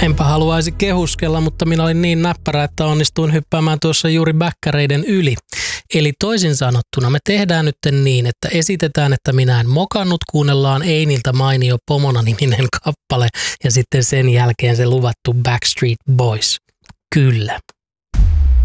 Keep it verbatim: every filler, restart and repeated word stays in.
Enpä haluaisi kehuskella, mutta minä olin niin näppärä, että onnistuin hyppäämään tuossa juuri bäkkäreiden yli. Eli toisin sanottuna me tehdään nyt niin, että esitetään, että minä en mokannut, kuunnellaan Einiltä mainio Pomona-niminen kappale ja sitten sen jälkeen se luvattu Backstreet Boys. Kyllä.